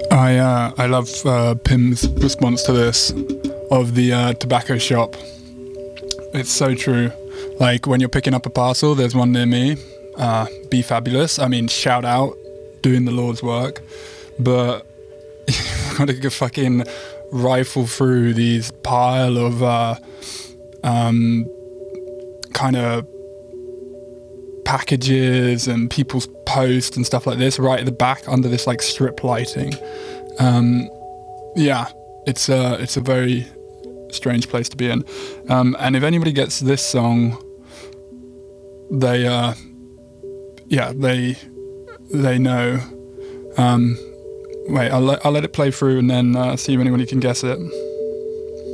I love Pim's response to this of the tobacco shop. It's so true. Like when you're picking up a parcel, there's one near me. Be fabulous. I mean, shout out, doing the Lord's work. But you've got to fucking rifle through these pile of kind of packages and people's posts and stuff like this right at the back under this like strip lighting. Yeah, it's a very strange place to be in. And if anybody gets this song, they know. Wait, I'll let it play through and then see if anybody can guess it.